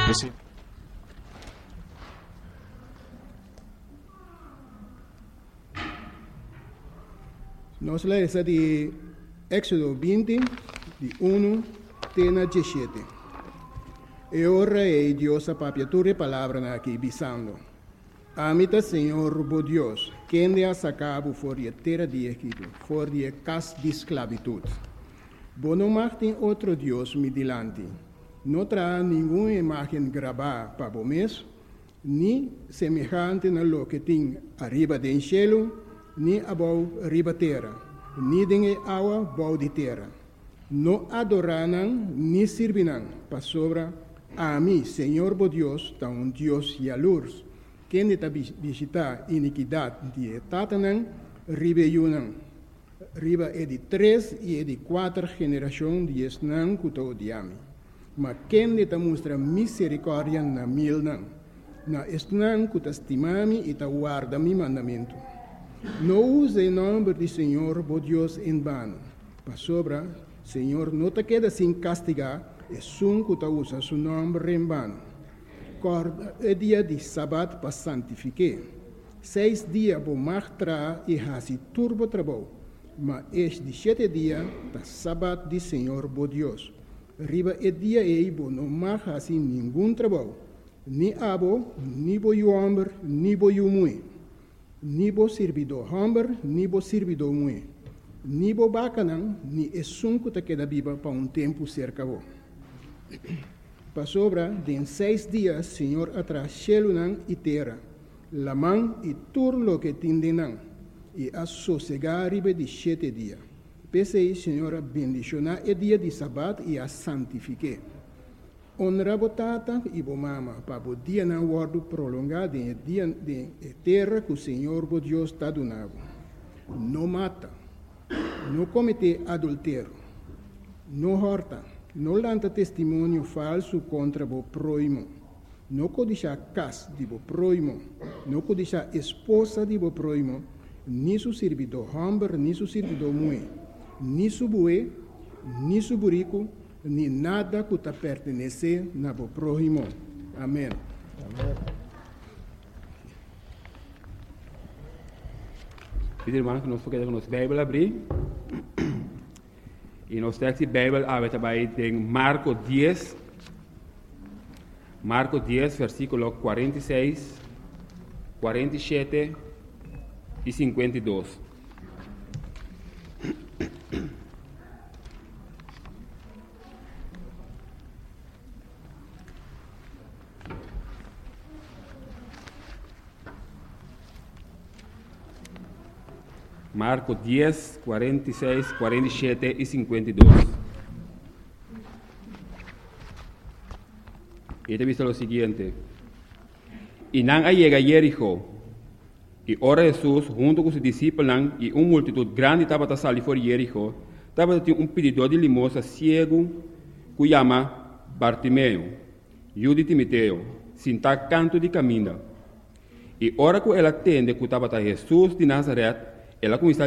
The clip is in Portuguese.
Sim. Nós lemos de Éxodo 20, de 1 até 17. E ora é Deus a papiatura palavra aqui, bisando. Amita Senhor, bo Deus, quem de a sacabo for de terra de Egito, for de casa de esclavitud. Bo não martem outro Deus me dilante. Não terá nenhuma imagem gravada para o mês, nem semelhante na lo que tem arriba do cielo, nem abaixo arriba terra, nem de água abaixo de terra. Não adorarão, nem servirão, para sobra a mim, Senhor bo Deus, tá um Deus e a luz, quem está visitar iniquidade de Tatanã, riba yunã. Riba é de 3 e é de 4 gerações de esnã que te odiame. Mas quem está mostra misericórdia na milnã, na esnã que te estimame e te guarda mi mandamento. Não use o nome do Senhor, bo Deus, em vano. Para sobra, Senhor, não te queda sem castigar, é sum que te usa seu nome em vano. Corda é dia de sábado para santificar. 6 dias vou martrar e fazer turbo trabalho. Mas este de 7 dias, da sábado de Senhor, bo Deus. Riba é dia e bo não mais fazer nenhum trabalho. Ni abo, ni bo homem, ni bo mulher. Ni bo servidor homem, ni bo servidor mulher. Ni bo bacanão, ni é sunco que queda viva para um tempo cerca bo. Para sobra, de 6 dias, Senhor atrás cielo e terra, la mão e tudo lo que tindenam, e a sossegar riba de 7 dias. Pensei, Senhor, bendicionar o dia de sábado e a santifique. Honra a tata e a mama, para o dia não guardo prolongado em dia de terra que o Senhor, o Deus, está donando. Não mata, não comete adultério, não horta, não lanta testemunho falso contra o próximo, não codiça casa de o próximo, não codiça esposa de o próximo, nem seu servidor homem, nem seu servidor mulher, nem seu boi, nem seu burico, nem nada que te pertenece na o próximo. Amém. Amém. Pedir, irmão, que nós foquemos a nossa Bíblia abrir. E nós temos a Bíblia aberta em Marcos 10. Marcos 10, versículo 46, 47 e 52. Marcos 10, 46, 47 e 52. E te visto lo siguiente. E não llega a Jericó. E ora Jesus, junto com os discípulos e uma multitud grande, estava a sair fora de Jericó. Estava um pedidor de limosna cego, que chama Bartimeu, filho de Timoteo, sentado canto de caminho. E ora que ela atende que estava Jesus de Nazaré, ela começa